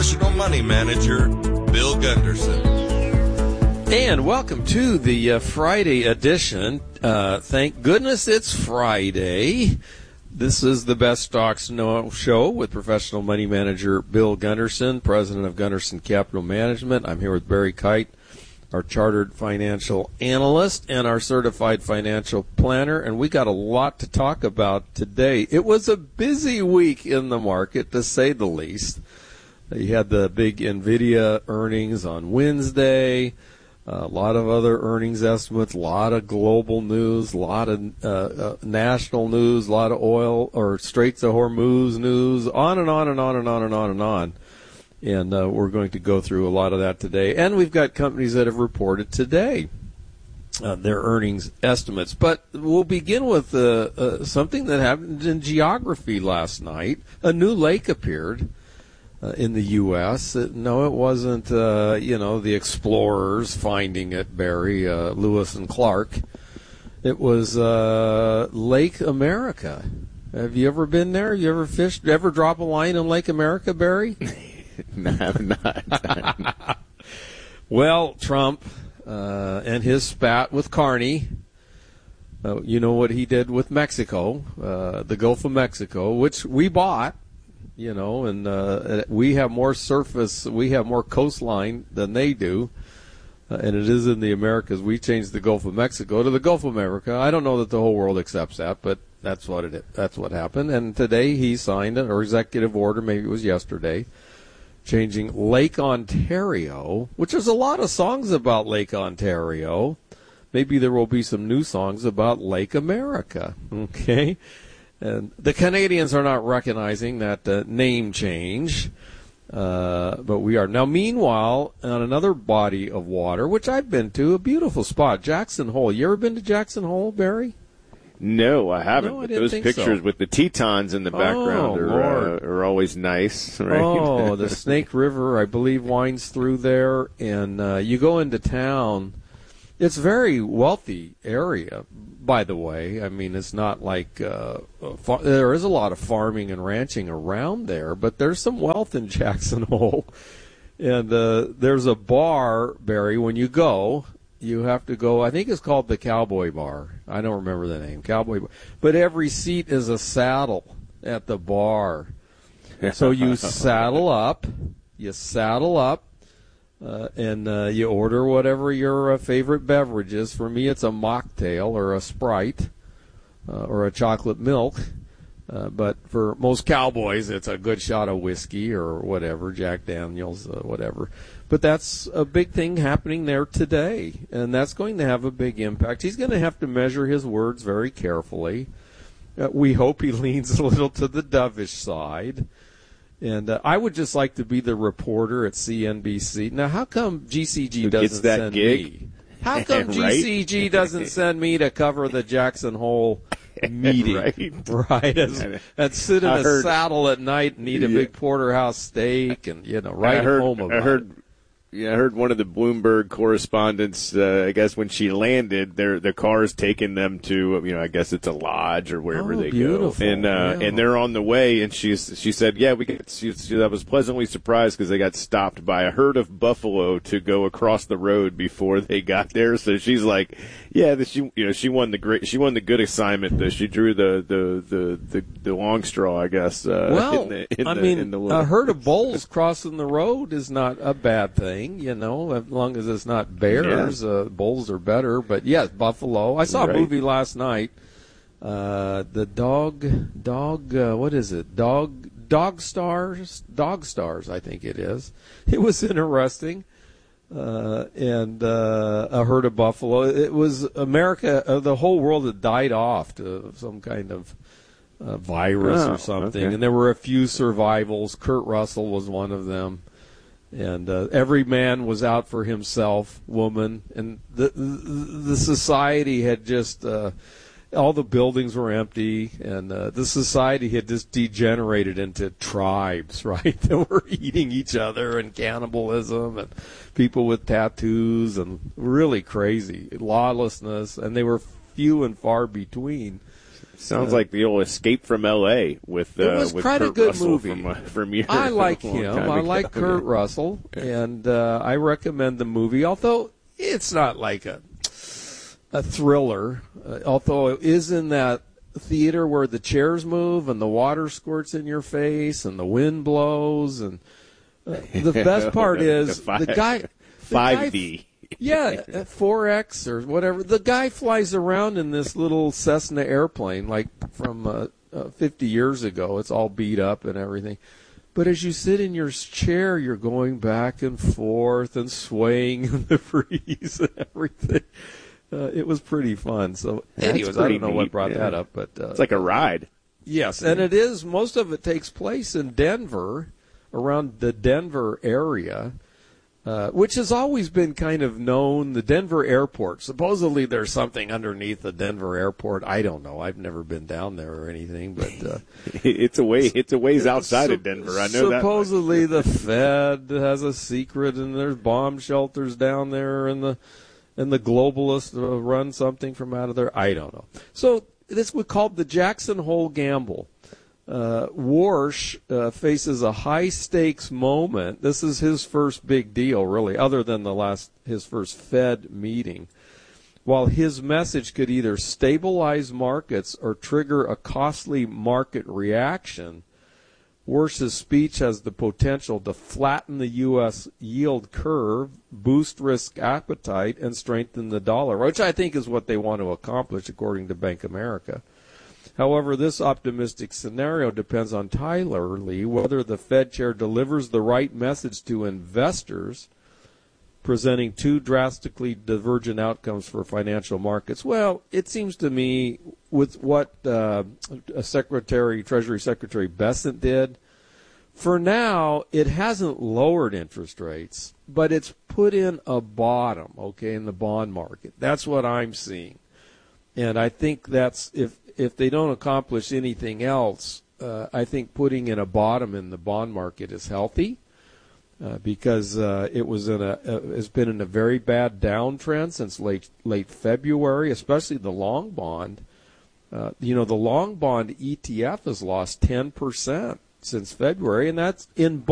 professional money manager, Bill Gunderson. And welcome to the Friday edition. Thank goodness it's Friday. This is the Best Stocks Know Show with professional money manager Bill Gunderson, president of Gunderson Capital Management. I'm here with Barry Kite, our chartered financial analyst and our certified financial planner, and we got a lot to talk about today. It was a busy week in the market, to say the least. You had the big NVIDIA earnings on Wednesday, a lot of other earnings estimates, a lot of global news, a lot of national news, a lot of oil or Straits of Hormuz news, on and on and on and on and on and on. And we're going to go through a lot of that today. And we've got companies that have reported today their earnings estimates. But we'll begin with something that happened in geography last night. A new lake appeared in the U.S. No, it wasn't, the explorers finding it, Barry, Lewis and Clark. It was Lake America. Have you ever been there? You ever fished? Ever drop a line in Lake America, Barry? No, I have not. Well, Trump and his spat with Carney, you know what he did with Mexico, the Gulf of Mexico, which we bought. And we have more surface, we have more coastline than they do, and it is in the Americas. We changed the Gulf of Mexico to the Gulf of America. I don't know that the whole world accepts that, but that's what happened. And today he signed an executive order, maybe it was yesterday, changing Lake Ontario, which there's a lot of songs about Lake Ontario. Maybe there will be some new songs about Lake America, okay? And the Canadians are not recognizing that name change, but we are. Now, meanwhile, on another body of water, which I've been to, a beautiful spot, Jackson Hole. You ever been to Jackson Hole, Barry? No, I haven't. No, I but didn't those think pictures so. with the Tetons in the background are always nice, right? Oh, the Snake River, I believe, winds through there, and you go into town. It's a very wealthy area, by the way. I mean, it's not like there is a lot of farming and ranching around there, but there's some wealth in Jackson Hole. And there's a bar, Barry, when you go, you have to go, I think it's called the Cowboy Bar. I don't remember the name, Cowboy Bar. But every seat is a saddle at the bar. So you saddle up, and you order whatever your favorite beverage is. For me, it's a mocktail or a Sprite or a chocolate milk. But for most cowboys, it's a good shot of whiskey or whatever, Jack Daniels, whatever. But that's a big thing happening there today, and that's going to have a big impact. He's going to have to measure his words very carefully. We hope he leans a little to the dovish side. And I would just like to be the reporter at CNBC. Now, how come GCG doesn't send me? How come GCG doesn't send me to cover the Jackson Hole meeting? Right. And sit in a saddle at night and eat a big porterhouse steak and, write home about it. Yeah, I heard one of the Bloomberg correspondents, I guess when she landed, the car's taking them to, I guess it's a lodge or wherever they beautiful. go. And and they're on the way, and she said, yeah, I was pleasantly surprised because they got stopped by a herd of buffalo to go across the road before they got there. So she's like, yeah, she won the good assignment. She drew the long straw, I guess. A herd of bulls crossing the road is not a bad thing. As long as it's not bears, bulls are better. But yes, buffalo. I saw a movie last night. The what is it? Dog Stars, I think it is. It was interesting. And a herd of buffalo. It was America, the whole world had died off to some kind of virus or something. Okay. And there were a few survivals. Kurt Russell was one of them. And every man was out for himself, woman, and the society had just all the buildings were empty, and the society had just degenerated into tribes, right? That were eating each other and cannibalism, and people with tattoos, and really crazy lawlessness, and they were few and far between. Sounds like the old Escape from L.A. with it was with quite Kurt a good Russell movie. From years. I like a long him. time I ago. like Kurt Russell, and I recommend the movie. Although it's not like a thriller, although it is in that theater where the chairs move and the water squirts in your face and the wind blows, and the best part is the guy 5D. Yeah, 4X or whatever. The guy flies around in this little Cessna airplane, like from 50 years ago. It's all beat up and everything. But as you sit in your chair, you're going back and forth and swaying in the breeze and everything. It was pretty fun. So, anyways, I don't know what brought that up, but it's like a ride. Yes, and it is. Most of it takes place in Denver, around the Denver area. Which has always been kind of known, the Denver airport. Supposedly there's something underneath the Denver airport. I don't know. I've never been down there or anything, but it's a ways outside of Denver. I know that. Supposedly the Fed has a secret, and there's bomb shelters down there, and the globalists run something from out of there. I don't know. So this was called the Jackson Hole Gamble. Warsh faces a high-stakes moment. This is his first big deal, really, other than his first Fed meeting. While his message could either stabilize markets or trigger a costly market reaction, Warsh's speech has the potential to flatten the U.S. yield curve, boost risk appetite, and strengthen the dollar, which I think is what they want to accomplish, according to Bank of America. However, this optimistic scenario depends entirely whether the Fed chair delivers the right message to investors, presenting two drastically divergent outcomes for financial markets. Well, it seems to me with what Treasury Secretary Bessent did, for now it hasn't lowered interest rates, but it's put in a bottom, in the bond market. That's what I'm seeing. And I think that's if they don't accomplish anything else, I think putting in a bottom in the bond market is healthy because it was has been in a very bad downtrend since late February, especially the long bond. The long bond ETF has lost 10% since February, and that's in